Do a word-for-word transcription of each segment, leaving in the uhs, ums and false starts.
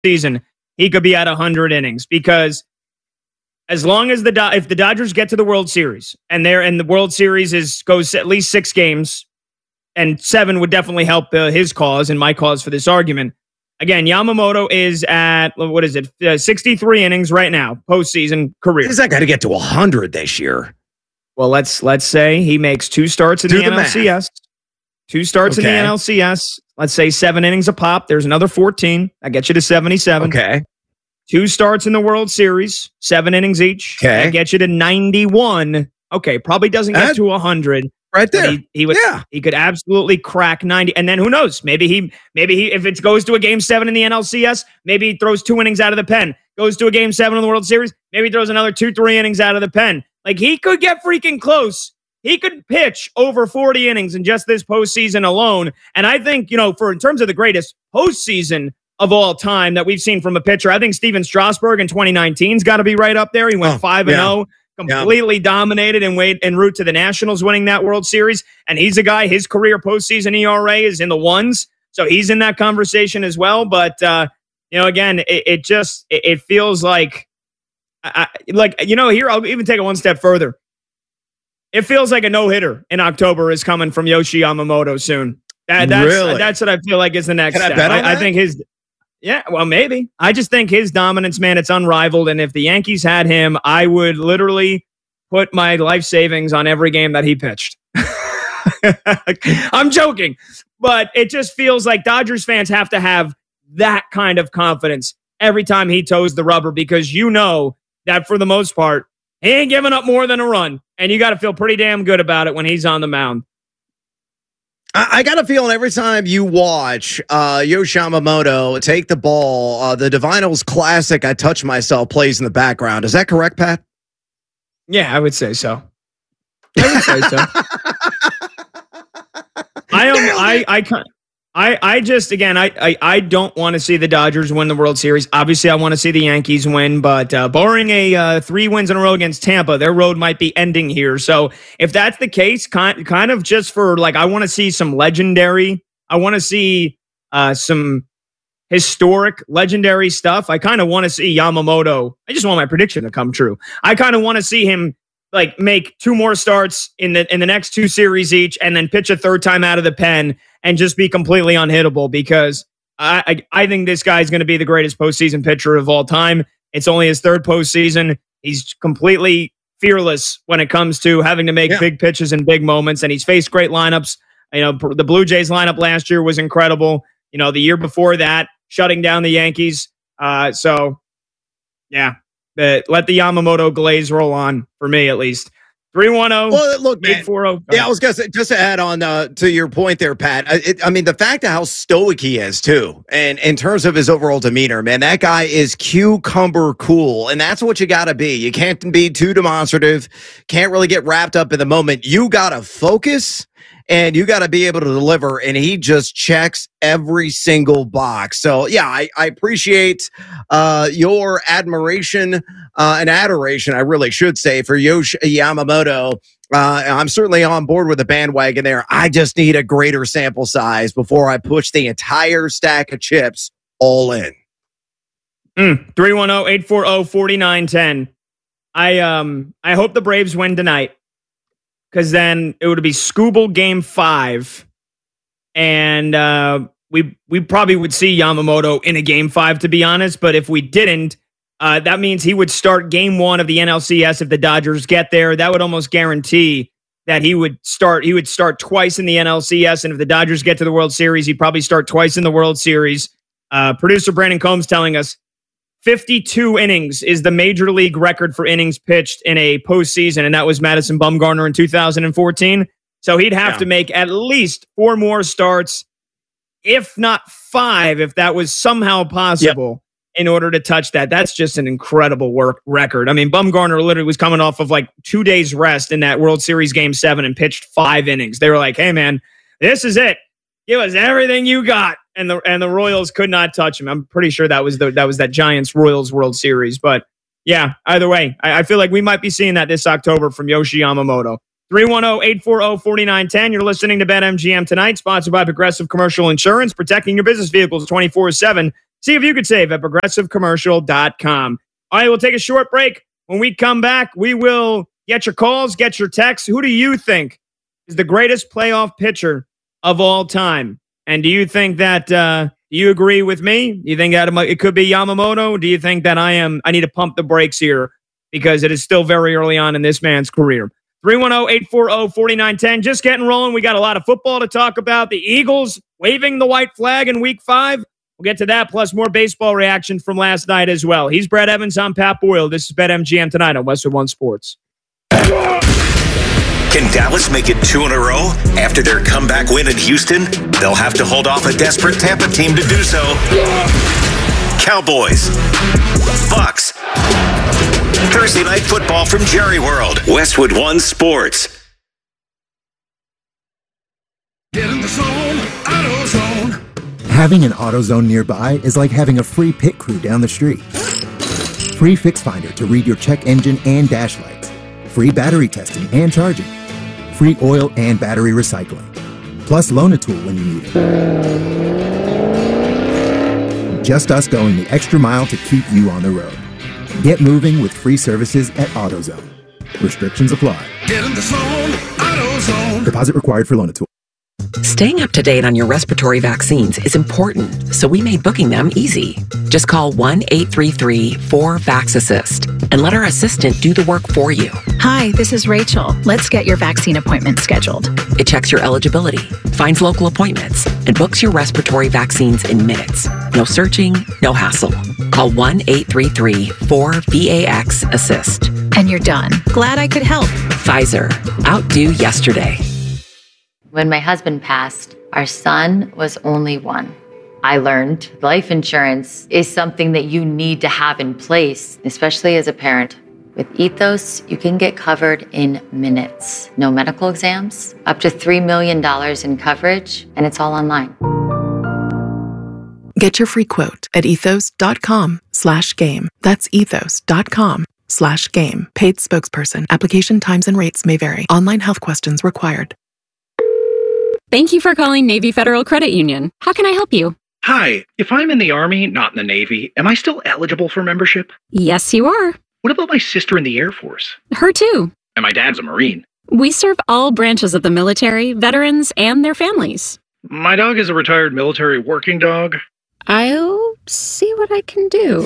season, he could be at one hundred innings because as long as the Do- if the Dodgers get to the World Series and they're and the World Series is goes at least six games, and seven would definitely help uh, his cause and my cause for this argument. Again, Yamamoto is at what is it, uh, sixty-three innings right now, postseason career. He's not going to get to one hundred this year. Well, let's let's say he makes two starts in Do the, the N L C S, math. two starts okay. in the N L C S. Let's say seven innings a pop. There's another fourteen. That gets you to seventy-seven. Okay. Two starts in the World Series, seven innings each. Okay. That gets you to ninety-one. Okay, probably doesn't get uh, to one hundred. Right there. He, he would yeah. he could absolutely crack ninety. And then who knows? Maybe he maybe he if it goes to a game seven in the N L C S, maybe he throws two innings out of the pen. Goes to a game seven in the World Series, maybe he throws another two, three innings out of the pen. Like he could get freaking close. He could pitch over forty innings in just this postseason alone. And I think, you know, for in terms of the greatest postseason of all time that we've seen from a pitcher, I think Steven Strasburg in twenty nineteen's got to be right up there. He went five and oh, completely yeah. dominated and wait en route to the Nationals winning that World Series. And he's a guy, his career postseason E R A is in the ones. So he's in that conversation as well. But, uh, you know, again, it, it just, it, it feels like, I, like, you know, here, I'll even take it one step further. It feels like a no-hitter in October is coming from Yoshi Yamamoto soon. That, that's, really? That's what I feel like is the next Can step. I, bet on I, that? I think his... Yeah, well, maybe. I just think his dominance, man, it's unrivaled. And if the Yankees had him, I would literally put my life savings on every game that he pitched. I'm joking. But it just feels like Dodgers fans have to have that kind of confidence every time he toes the rubber because you know that for the most part, he ain't giving up more than a run. And you got to feel pretty damn good about it when he's on the mound. I got a feeling every time you watch uh, Yoshi Yamamoto take the ball, uh, the Divinyls classic I Touch Myself plays in the background. Is that correct, Pat? Yeah, I would say so. I would say so. I am. I. I can't. I, I just, again, I, I, I don't want to see the Dodgers win the World Series. Obviously, I want to see the Yankees win, but uh, barring a uh, three wins in a row against Tampa, their road might be ending here. So if that's the case, kind, kind of just for, like, I want to see some legendary, I want to see uh, some historic, legendary stuff. I kind of want to see Yamamoto. I just want my prediction to come true. I kind of want to see him like make two more starts in the in the next two series each and then pitch a third time out of the pen and just be completely unhittable because I I, I think this guy's going to be the greatest postseason pitcher of all time. It's only his third postseason. He's completely fearless when it comes to having to make yeah. big pitches and big moments, and he's faced great lineups. You know, the Blue Jays lineup last year was incredible. You know, the year before that, shutting down the Yankees. Uh, so, yeah. Uh, let the Yamamoto glaze roll on for me, at least. three one zero. Well, look, man. eight four zero. Yeah, I was going to say, just to add on uh, to your point there, Pat. It, I mean, the fact of how stoic he is, too, and in terms of his overall demeanor, man, that guy is cucumber cool, and that's what you got to be. You can't be too demonstrative, can't really get wrapped up in the moment. You got to focus, and you got to be able to deliver, and he just checks every single box. So, yeah, I, I appreciate uh, your admiration uh, and adoration, I really should say, for Yoshi Yamamoto. Uh, I'm certainly on board with the bandwagon there. I just need a greater sample size before I push the entire stack of chips all in. Mm, three one zero, eight four zero, four nine one zero. I, um, I hope the Braves win tonight. Because then it would be Scooble Game Five, and uh, we we probably would see Yamamoto in a Game Five, to be honest. But if we didn't, uh, that means he would start Game One of the N L C S if the Dodgers get there. That would almost guarantee that he would start. He would start twice in the N L C S, and if the Dodgers get to the World Series, he'd probably start twice in the World Series. Uh, producer Brandon Combs telling us fifty-two innings is the major league record for innings pitched in a postseason, and that was Madison Bumgarner in two thousand fourteen. So he'd have yeah. to make at least four more starts, if not five, if that was somehow possible, yep. in order to touch that. That's just an incredible work record. I mean, Bumgarner literally was coming off of like two days rest in that World Series Game seven and pitched five innings. They were like, hey, man, this is it. Give us everything you got. And the and the Royals could not touch him. I'm pretty sure that was the that was that Giants Royals World Series. But yeah, either way, I, I feel like we might be seeing that this October from Yoshi Yamamoto. three one zero, eight four zero, four nine one zero. You're listening to BetMGM tonight, sponsored by Progressive Commercial Insurance, protecting your business vehicles twenty-four seven. See if you could save at progressive commercial dot com. All right, we'll take a short break. When we come back, we will get your calls, get your texts. Who do you think is the greatest playoff pitcher of all time? And do you think that, uh, do you agree with me? Do you think that it could be Yamamoto? Do you think that I am, I need to pump the brakes here because it is still very early on in this man's career? three one zero, eight four zero, four nine one zero. Just getting rolling. We got a lot of football to talk about. The Eagles waving the white flag in week five. We'll get to that, plus more baseball reaction from last night as well. He's Brad Evans. I'm Pat Boyle. This is BetMGM tonight on Westwood One Sports. Can Dallas make it two in a row after their comeback win in Houston? They'll have to hold off a desperate Tampa team to do so. Cowboys. Bucks. Thursday Night Football from Jerry World. Westwood One Sports. Get in the zone, AutoZone. Having an AutoZone nearby is like having a free pit crew down the street. Free Fix Finder to read your check engine and dash lights. Free battery testing and charging. Free oil and battery recycling. Plus loan a tool when you need it. Just us going the extra mile to keep you on the road. Get moving with free services at AutoZone. Restrictions apply. Get in the zone, AutoZone. Deposit required for loan a tool. Staying up to date on your respiratory vaccines is important, so we made booking them easy. Just call one eight three three, four, VAX assist and let our assistant do the work for you. Hi, this is Rachel. Let's get your vaccine appointment scheduled. It checks your eligibility, finds local appointments, and books your respiratory vaccines in minutes. No searching, no hassle. Call one eight three three, four, VAX assist. And you're done. Glad I could help. Pfizer. Outdo yesterday. When my husband passed, our son was only one. I learned life insurance is something that you need to have in place, especially as a parent. With Ethos, you can get covered in minutes. No medical exams, up to three million dollars in coverage, and it's all online. Get your free quote at ethos.com slash game. That's ethos.com slash game. Paid spokesperson. Application times and rates may vary. Online health questions required. Thank you for calling Navy Federal Credit Union. How can I help you? Hi, if I'm in the Army, not in the Navy, am I still eligible for membership? Yes, you are. What about my sister in the Air Force? Her too. And my dad's a Marine. We serve all branches of the military, veterans, and their families. My dog is a retired military working dog. I'll see what I can do.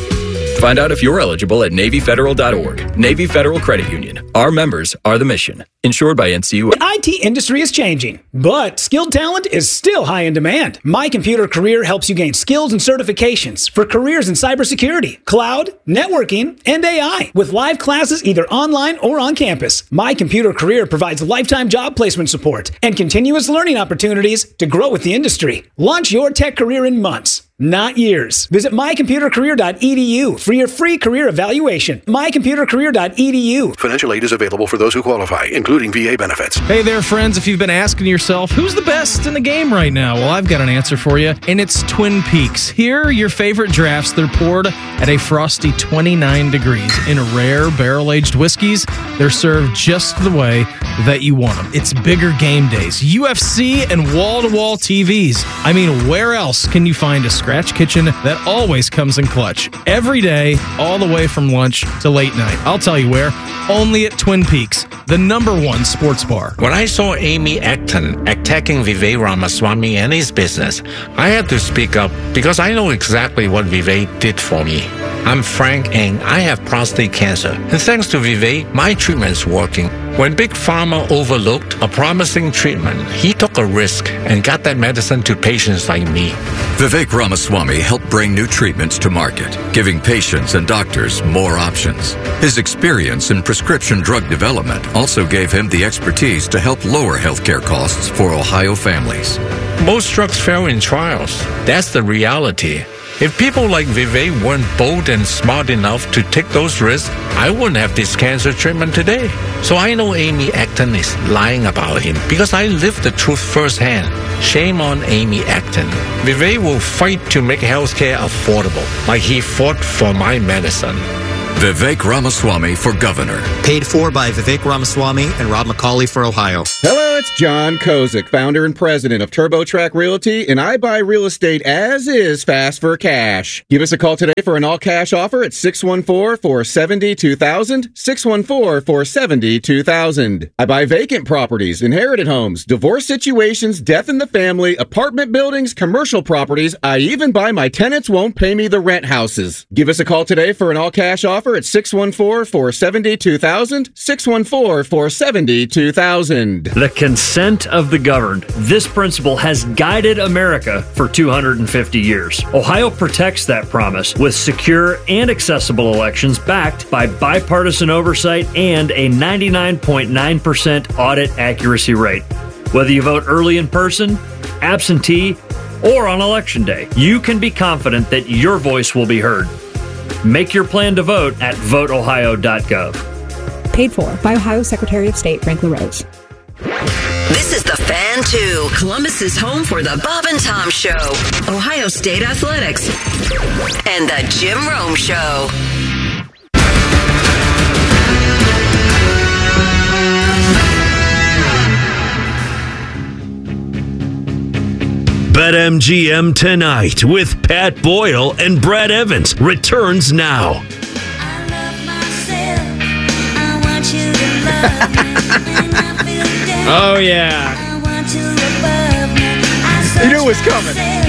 Find out if you're eligible at Navy Federal dot org. Navy Federal Credit Union. Our members are the mission. Insured by N C U A. The I T industry is changing, but skilled talent is still high in demand. My Computer Career helps you gain skills and certifications for careers in cybersecurity, cloud, networking, and A I. With live classes either online or on campus, My Computer Career provides lifetime job placement support and continuous learning opportunities to grow with the industry. Launch your tech career in months, not years. Visit my computer career dot e d u for your free career evaluation. my computer career dot e d u. Financial aid is available for those who qualify, including V A benefits. Hey there, friends. If you've been asking yourself, who's the best in the game right now? Well, I've got an answer for you, and it's Twin Peaks. Here are your favorite drafts. They're poured at a frosty twenty-nine degrees in rare barrel-aged whiskeys. They're served just the way that you want them. It's bigger game days, U F C, and wall-to-wall T Vs. I mean, where else can you find a scratch kitchen that always comes in clutch? Every day, all the way from lunch to late night. I'll tell you where. Only at Twin Peaks, the number one sports bar. When I saw Amy Acton attacking Vivek Ramaswamy and his business, I had to speak up because I know exactly what Vivek did for me. I'm Frank and I have prostate cancer. And thanks to Vivek, my treatment's working. When Big Pharma overlooked a promising treatment, he took a risk and got that medicine to patients like me. Vivek Ramaswamy helped bring new treatments to market, giving patients and doctors more options. His experience in prescription drug development also gave him the expertise to help lower healthcare costs for Ohio families. Most drugs fail in trials. That's the reality. If people like Vivek weren't bold and smart enough to take those risks, I wouldn't have this cancer treatment today. So I know Amy Acton is lying about him because I lived the truth firsthand. Shame on Amy Acton. Vivek will fight to make healthcare affordable, like he fought for my medicine. Vivek Ramaswamy for governor. Paid for by Vivek Ramaswamy and Rob McCauley for Ohio. Hello, it's John Kozik, founder and president of TurboTrack Realty, and I buy real estate as is, fast for cash. Give us a call today for an all-cash offer at six one four, four seven zero, two thousand, six one four, four seven zero, two thousand. I buy vacant properties, inherited homes, divorce situations, death in the family, apartment buildings, commercial properties. I even buy my tenants won't pay me the rent houses. Give us a call today for an all-cash offer at six one four, four seven zero, two thousand, six one four, four seven zero, two thousand. The consent of the governed. This principle has guided America for two hundred fifty years. Ohio protects that promise with secure and accessible elections backed by bipartisan oversight and a ninety-nine point nine percent audit accuracy rate. Whether you vote early in person, absentee, or on election day, you can be confident that your voice will be heard. Make your plan to vote at vote ohio dot gov. Paid for by Ohio Secretary of State Frank LaRose. This is the Fan two, Columbus's home for the Bob and Tom Show, Ohio State Athletics, and the Jim Rome Show. BetMGM Tonight with Pat Boyle and Brad Evans returns now. Oh, yeah. You knew it was coming.